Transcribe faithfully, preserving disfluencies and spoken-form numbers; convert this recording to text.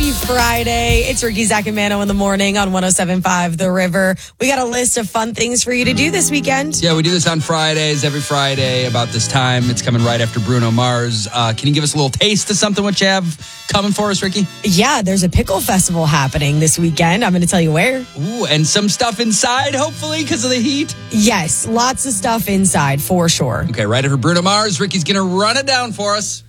Happy Friday. It's Ricky, Zach, and Mano in the morning on one oh seven point five The River. We got a list of fun things for you to do this weekend. Yeah, we do this on Fridays, every Friday about this time. It's coming right after Bruno Mars. Uh, can you give us a little taste of something what you have coming for us, Ricky? Yeah, there's a pickle festival happening this weekend. I'm going to tell you where. Ooh, and some stuff inside, hopefully, because of the heat. Yes, lots of stuff inside for sure. Okay, right after Bruno Mars, Ricky's going to run it down for us.